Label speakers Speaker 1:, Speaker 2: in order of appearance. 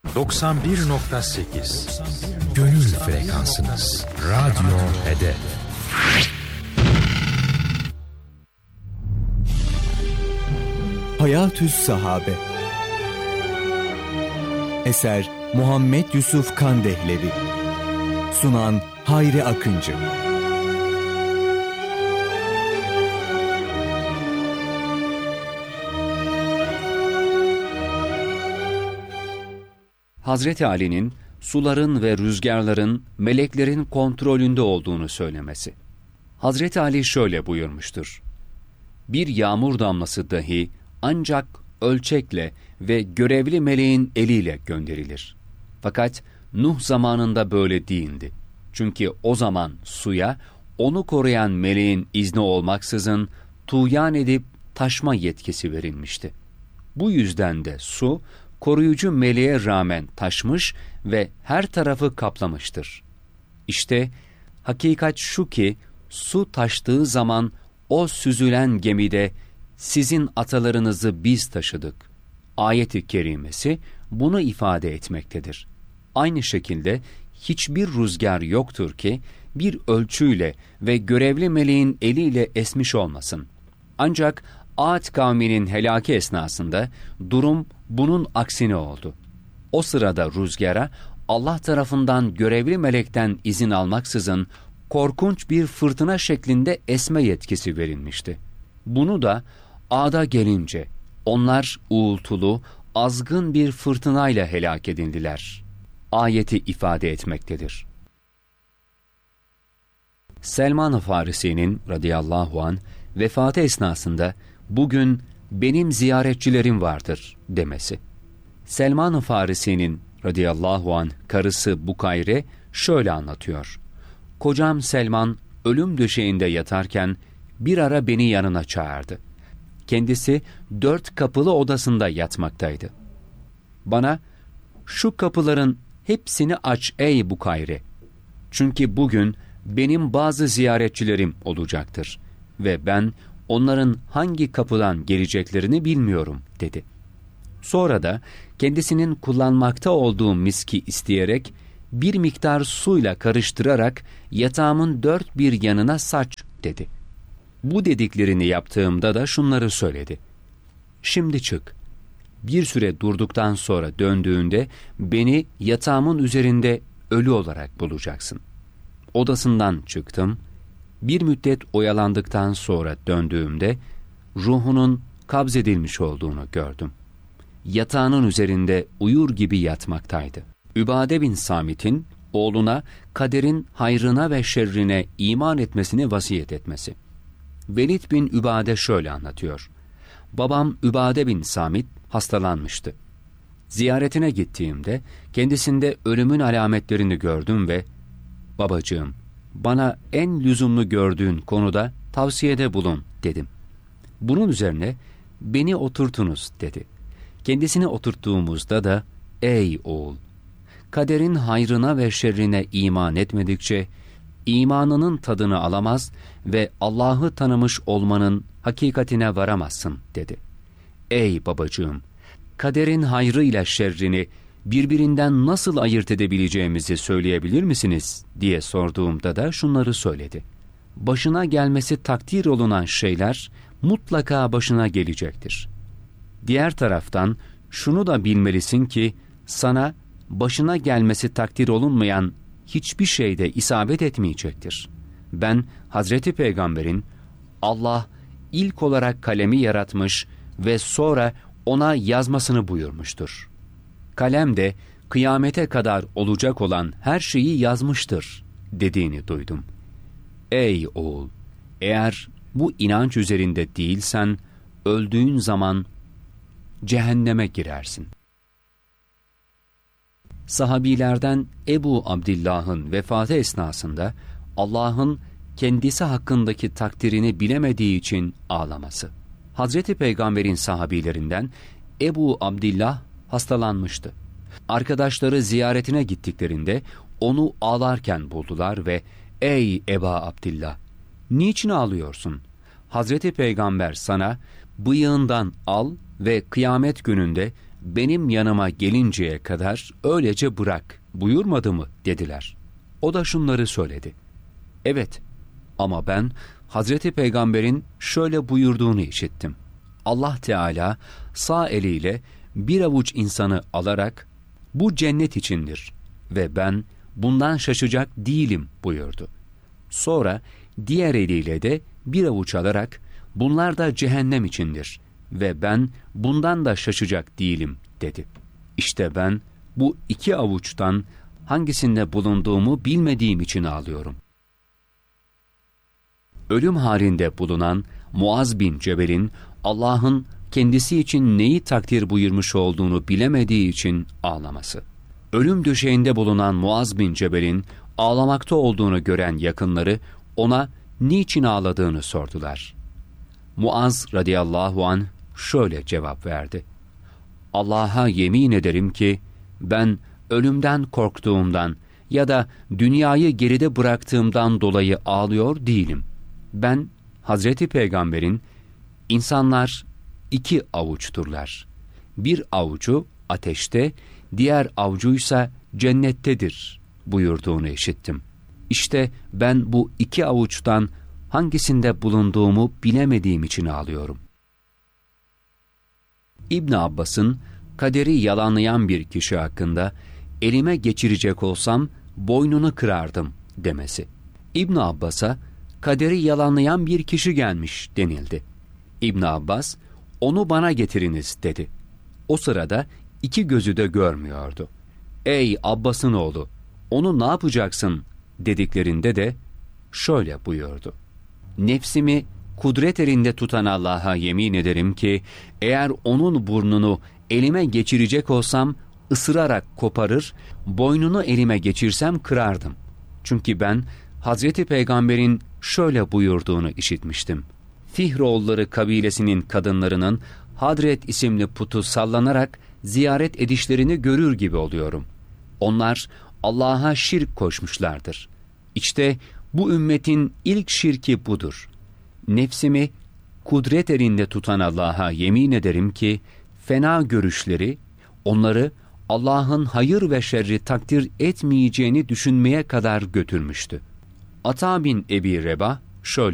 Speaker 1: 91.8 Gönül frekansınız. Radyo Hedef.
Speaker 2: Hayatü's Sahabe. Eser Muhammed Yusuf Kandehlevi. Sunan Hayri Akıncı.
Speaker 3: Hazreti Ali'nin suların ve rüzgarların meleklerin kontrolünde olduğunu söylemesi. Hazreti Ali şöyle buyurmuştur: bir yağmur damlası dahi ancak ölçekle ve görevli meleğin eliyle gönderilir. Fakat Nuh zamanında böyle değildi. Çünkü o zaman suya onu koruyan meleğin izni olmaksızın tuğyan edip taşma yetkisi verilmişti. Bu yüzden de su koruyucu meleğe rağmen taşmış ve her tarafı kaplamıştır. İşte hakikat şu ki su taştığı zaman o süzülen gemide sizin atalarınızı biz taşıdık. Ayet-i kerimesi bunu ifade etmektedir. Aynı şekilde hiçbir rüzgar yoktur ki bir ölçüyle ve görevli meleğin eliyle esmiş olmasın. Ancak Ad kavminin helaki esnasında durum bunun aksine oldu. O sırada rüzgara Allah tarafından görevli melekten izin almaksızın korkunç bir fırtına şeklinde esme yetkisi verilmişti. Bunu da Ad'a gelince onlar uğultulu, azgın bir fırtınayla helak edildiler. Ayeti ifade etmektedir. Selman-ı Farisi'nin radıyallahu anh vefatı esnasında bugün benim ziyaretçilerim vardır demesi. Selman-ı Farisi'nin radıyallahu anh karısı Bukayre şöyle anlatıyor: kocam Selman ölüm döşeğinde yatarken bir ara beni yanına çağırdı. Kendisi 4 kapılı odasında yatmaktaydı. Bana şu kapıların hepsini aç ey Bukayre. Çünkü bugün benim bazı ziyaretçilerim olacaktır ve ben onların hangi kapıdan geleceklerini bilmiyorum dedi. Sonra da kendisinin kullanmakta olduğum miski isteyerek bir miktar suyla karıştırarak yatağımın 4 bir yanına saç dedi. Bu dediklerini yaptığımda da şunları söyledi: şimdi çık. Bir süre durduktan sonra döndüğünde beni yatağımın üzerinde ölü olarak bulacaksın. Odasından çıktım. Bir müddet oyalandıktan sonra döndüğümde ruhunun kabzedilmiş olduğunu gördüm. Yatağının üzerinde uyur gibi yatmaktaydı. Übade bin Samit'in oğluna kaderin hayrına ve şerrine iman etmesini vasiyet etmesi. Velid bin Übade şöyle anlatıyor: babam Übade bin Samit hastalanmıştı. Ziyaretine gittiğimde kendisinde ölümün alametlerini gördüm ve babacığım, bana en lüzumlu gördüğün konuda tavsiyede bulun dedim. Bunun üzerine beni oturtunuz dedi. Kendisini oturttuğumuzda da ey oğul, kaderin hayrına ve şerrine iman etmedikçe imanının tadını alamaz ve Allah'ı tanımış olmanın hakikatine varamazsın dedi. Ey babacığım, kaderin hayrı ile şerrini birbirinden nasıl ayırt edebileceğimizi söyleyebilir misiniz diye sorduğumda da şunları söyledi: başına gelmesi takdir olunan şeyler mutlaka başına gelecektir. Diğer taraftan şunu da bilmelisin ki sana başına gelmesi takdir olunmayan hiçbir şeyde isabet etmeyecektir. Ben Hazreti Peygamber'in Allah ilk olarak kalemi yaratmış ve sonra ona yazmasını buyurmuştur. Kalem de kıyamete kadar olacak olan her şeyi yazmıştır dediğini duydum. Ey oğul, eğer bu inanç üzerinde değilsen öldüğün zaman cehenneme girersin. Sahabilerden Ebu Abdillah'ın vefatı esnasında Allah'ın kendisi hakkındaki takdirini bilemediği için ağlaması. Hazreti Peygamber'in sahabilerinden Ebu Abdillah hastalanmıştı. Arkadaşları ziyaretine gittiklerinde onu ağlarken buldular ve ''Ey Eba Abdillah, niçin ağlıyorsun? Hazreti Peygamber sana bıyığından al ve kıyamet gününde benim yanıma gelinceye kadar öylece bırak buyurmadı mı dediler. O da şunları söyledi. Evet, ama ben Hazreti Peygamber'in şöyle buyurduğunu işittim. Allah Teala sağ eliyle bir avuç insanı alarak bu cennet içindir ve ben bundan şaşacak değilim buyurdu. Sonra diğer eliyle de bir avuç alarak bunlar da cehennem içindir ve ben bundan da şaşacak değilim dedi. İşte ben bu iki avuçtan hangisinde bulunduğumu bilmediğim için ağlıyorum. Ölüm halinde bulunan Muaz bin Cebel'in Allah'ın kendisi için neyi takdir buyurmuş olduğunu bilemediği için ağlaması. Ölüm döşeğinde bulunan Muaz bin Cebel'in ağlamakta olduğunu gören yakınları ona niçin ağladığını sordular. Muaz radıyallahu anh şöyle cevap verdi. Allah'a yemin ederim ki ben ölümden korktuğumdan ya da dünyayı geride bıraktığımdan dolayı ağlıyor değilim. Ben Hazreti Peygamber'in insanlar iki avuçturlar. Bir avucu ateşte, diğer avucuysa cennettedir buyurduğunu işittim. İşte ben bu iki avuçtan hangisinde bulunduğumu bilemediğim için ağlıyorum. İbn Abbas'ın kaderi yalanlayan bir kişi hakkında elime geçirecek olsam boynunu kırardım demesi. İbn Abbas'a kaderi yalanlayan bir kişi gelmiş denildi. İbn Abbas, onu bana getiriniz dedi. O sırada iki gözü de görmüyordu. Ey Abbas'ın oğlu, onu ne yapacaksın dediklerinde de şöyle buyurdu. Nefsimi kudret elinde tutan Allah'a yemin ederim ki eğer onun burnunu elime geçirecek olsam ısırarak koparır, boynunu elime geçirsem kırardım. Çünkü ben Hazreti Peygamber'in şöyle buyurduğunu işitmiştim. Fihroğulları kabilesinin kadınlarının Hadret isimli putu sallanarak ziyaret edişlerini görür gibi oluyorum. Onlar Allah'a şirk koşmuşlardır. İşte bu ümmetin ilk şirki budur. Nefsimi kudret elinde tutan Allah'a yemin ederim ki fena görüşleri onları Allah'ın hayır ve şerri takdir etmeyeceğini düşünmeye kadar götürmüştü. Ata bin Ebi Rebah şöyle